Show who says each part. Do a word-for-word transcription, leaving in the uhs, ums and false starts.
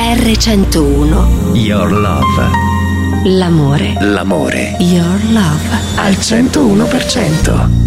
Speaker 1: erre centouno.
Speaker 2: Your Love.
Speaker 1: L'amore.
Speaker 2: L'amore.
Speaker 1: Your Love.
Speaker 2: Al centouno per cento.